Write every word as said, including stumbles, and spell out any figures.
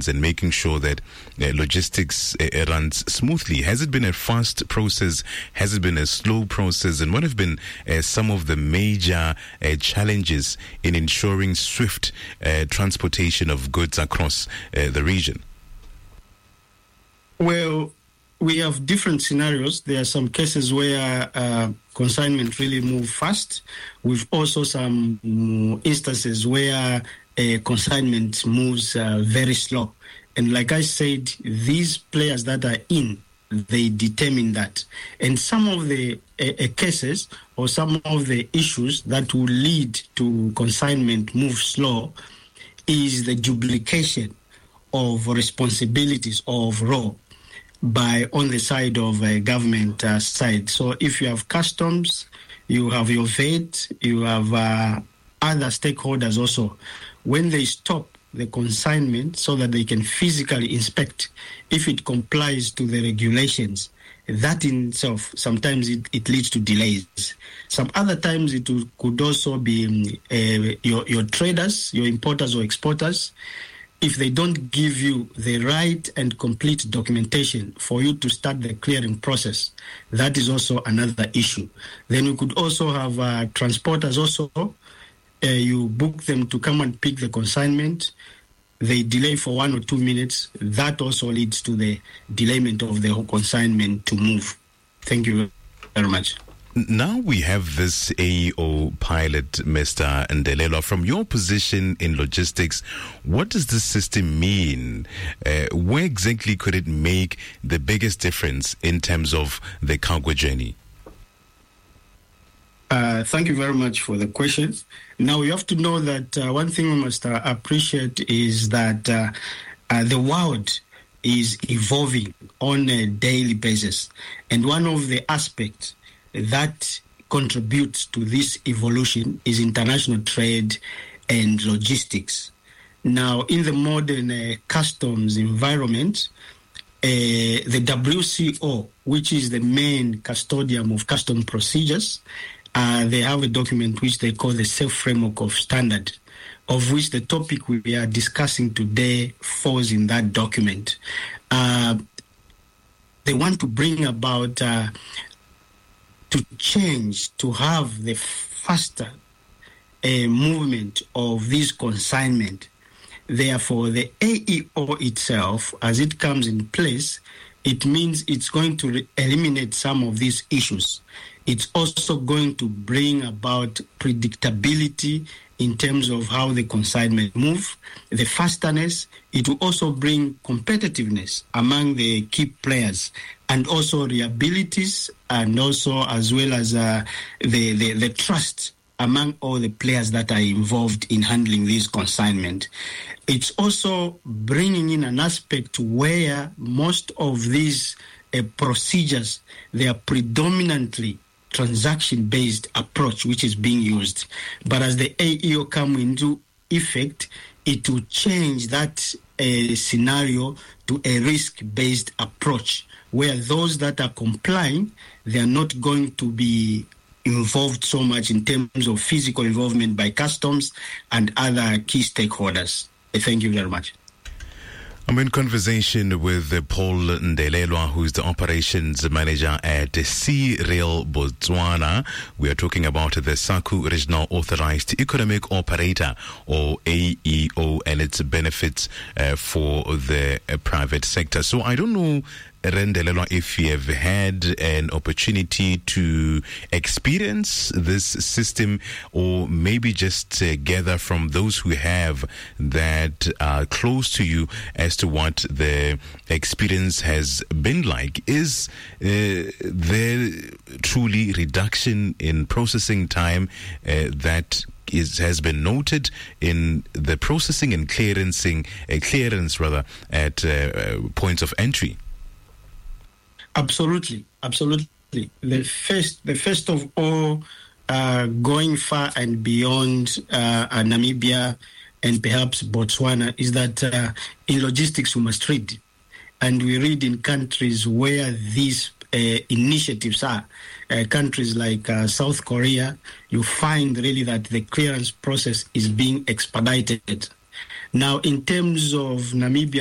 operations and making sure that uh, logistics uh, runs smoothly? Has it been a fast process? Has it been a slow process? And what have been uh, some of the major uh, challenges in ensuring swift uh, transportation of goods across uh, the region? Well, we have different scenarios. There are some cases where uh, consignment really move fast. We've also some um, instances where uh, consignment moves uh, very slow. And like I said, these players that are in, they determine that. And some of the uh, uh, cases or some of the issues that will lead to consignment move slow is the duplication of responsibilities of role by on the side of uh, government uh, side. So if you have customs, you have your V A T, you have uh, other stakeholders also. When they stop the consignment so that they can physically inspect if it complies to the regulations, that in itself, sometimes it, it leads to delays. Some other times it will, could also be uh, your, your traders, your importers or exporters. If they don't give you the right and complete documentation for you to start the clearing process, that is also another issue. Then we could also have uh, transporters also. Uh, you book them to come and pick the consignment. They delay for one or two minutes. That also leads to the delayment of the whole consignment to move. Thank you very much. Now we have this A E O pilot, Mister Ndelelwa. From your position in logistics, what does this system mean? Uh, where exactly could it make the biggest difference in terms of the cargo journey? Uh, thank you very much for the question. Now, you have to know that uh, one thing we must uh, appreciate is that uh, uh, the world is evolving on a daily basis. And one of the aspects that contributes to this evolution is international trade and logistics. Now, in the modern uh, customs environment, uh, the W C O, which is the main custodian of custom procedures, uh, they have a document which they call the Safe Framework of Standard, of which the topic we are discussing today falls in that document. Uh, they want to bring about uh, to change, to have the faster uh, movement of this consignment. Therefore, the A E O itself, as it comes in place, it means it's going to re- eliminate some of these issues. It's also going to bring about predictability in terms of how the consignment move, the fastness. It will also bring competitiveness among the key players, and also reliabilities, and also as well as uh, the, the, the trust among all the players that are involved in handling this consignment. It's also bringing in an aspect where most of these uh, procedures, they are predominantly transaction-based approach which is being used. But as the A E O come into effect, it will change that uh, scenario to a risk-based approach, where those that are complying, they are not going to be involved so much in terms of physical involvement by customs and other key stakeholders. Thank you very much. I'm in conversation with Paul Ndelelwa, who is the operations manager at SeaRail Botswana. We are talking about the SACU Regional Authorized Economic Operator, or A E O, and its benefits uh, for the uh, private sector. So I don't know, Ndelelwa, if you have had an opportunity to experience this system, or maybe just uh, gather from those who have that are close to you as to what the experience has been like. Is uh, there truly reduction in processing time uh, that is has been noted in the processing and clearancing, uh, clearance rather, at uh, points of entry? Absolutely, absolutely. The first, the first of all, uh, going far and beyond uh, Namibia and perhaps Botswana, is that uh, in logistics we must read, and we read in countries where these uh, initiatives are. Uh, countries like uh, South Korea, you find really that the clearance process is being expedited. Now, in terms of Namibia,